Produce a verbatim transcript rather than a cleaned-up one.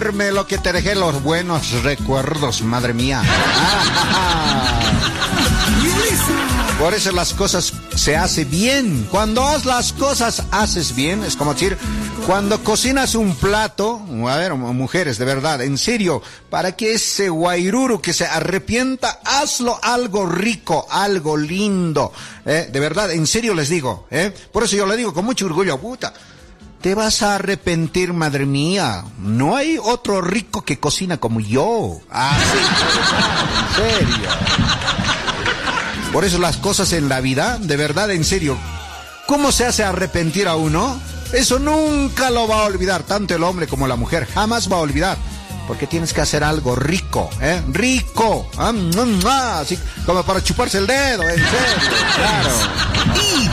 comerme lo que te dejé, los buenos recuerdos, madre mía. Por eso las cosas se hacen bien. Cuando haz las cosas, haces bien. Es como decir, cuando cocinas un plato, a ver, mujeres, de verdad, en serio, para que ese guairuru que se arrepienta, hazlo algo rico, algo lindo. ¿Eh? De verdad, en serio les digo. ¿eh? Por eso yo le digo con mucho orgullo, puta. Te vas a arrepentir, madre mía. No hay otro rico que cocina como yo. Ah, sí, en serio. Por eso las cosas en la vida, de verdad, en serio, ¿cómo se hace arrepentir a uno? Eso nunca lo va a olvidar, tanto el hombre como la mujer, jamás va a olvidar. Porque tienes que hacer algo rico, ¿eh? Rico, ¿eh? Así como para chuparse el dedo, en serio, claro.